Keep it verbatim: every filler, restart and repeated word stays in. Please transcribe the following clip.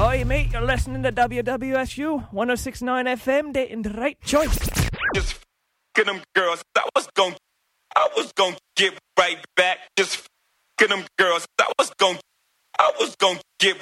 Hi mate, you're listening to W W S U one oh six point nine F M, dating the right choice. Just f***ing them girls, I was gon' I was gon' get right back. Just f***ing them girls, I was gon' I was gon' get